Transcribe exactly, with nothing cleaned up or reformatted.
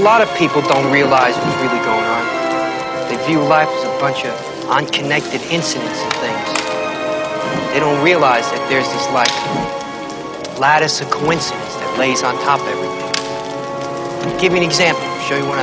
lot of people don't realize what's really going on. They view life as a bunch of unconnected incidents and things. They don't realize that there's this, like, lattice of coincidence that lays on top of everything. I'll give you an example. I'll show you what I